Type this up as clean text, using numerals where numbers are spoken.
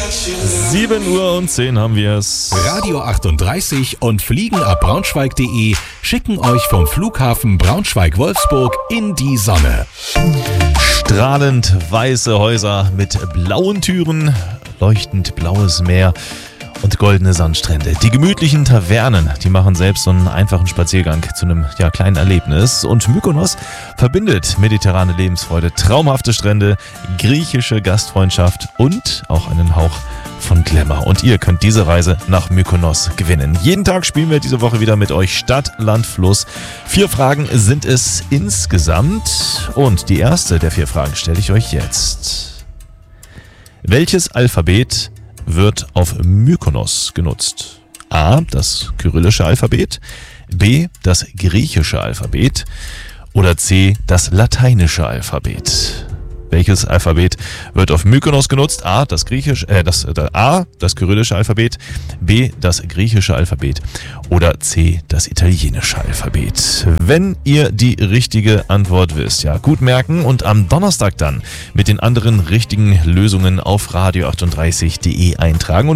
7:10 haben wir es. Radio 38 und fliegenabbraunschweig.de schicken euch vom Flughafen Braunschweig-Wolfsburg in die Sonne. Strahlend weiße Häuser mit blauen Türen, leuchtend blaues Meer und goldene Sandstrände. Die gemütlichen Tavernen, die machen selbst so einen einfachen Spaziergang zu einem kleinen Erlebnis. Und Mykonos verbindet mediterrane Lebensfreude, traumhafte Strände, griechische Gastfreundschaft und auch einen Hauch von Glamour. Und ihr könnt diese Reise nach Mykonos gewinnen. Jeden Tag spielen wir diese Woche wieder mit euch Stadt, Land, Fluss. 4 Fragen sind es insgesamt. Und die erste der 4 Fragen stelle ich euch jetzt. Welches Alphabet wird auf Mykonos genutzt? A, das kyrillische Alphabet, B, das griechische Alphabet oder C, das lateinische Alphabet? Welches Alphabet wird auf Mykonos genutzt? A, das kyrillische Alphabet, B, das griechische Alphabet oder C, das italienische Alphabet. Wenn ihr die richtige Antwort wisst, gut merken und am Donnerstag dann mit den anderen richtigen Lösungen auf radio38.de eintragen.